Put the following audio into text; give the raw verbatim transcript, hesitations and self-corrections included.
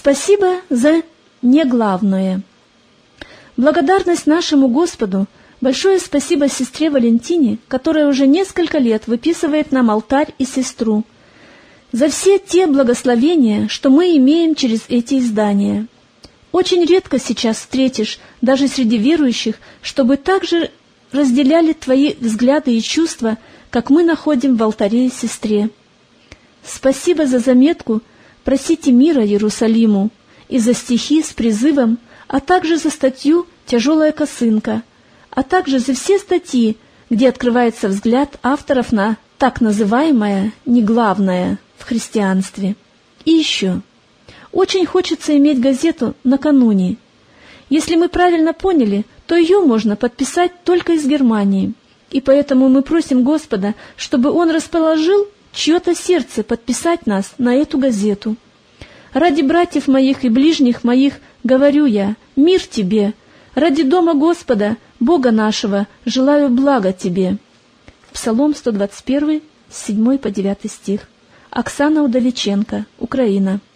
Спасибо за неглавное. Благодарность нашему Господу, большое спасибо сестре Валентине, которая уже несколько лет выписывает нам алтарь и сестру, за все те благословения, что мы имеем через эти издания. Очень редко сейчас встретишь, даже среди верующих, чтобы так же разделяли твои взгляды и чувства, как мы находим в алтаре и сестре. Спасибо за заметку «Просите мира Иерусалиму» и за стихи с призывом, а также за статью «Тяжелая косынка», а также за все статьи, где открывается взгляд авторов на так называемое «неглавное» в христианстве. И еще. Очень хочется иметь газету накануне. Если мы правильно поняли, то ее можно подписать только из Германии, и поэтому мы просим Господа, чтобы Он расположил чье-то сердце подписать нас на эту газету. Ради братьев моих и ближних моих говорю я: мир тебе! Ради дома Господа, Бога нашего, желаю блага тебе. Псалом сто двадцать один, с седьмого по девятый стих. Оксана Удовиченко, Украина.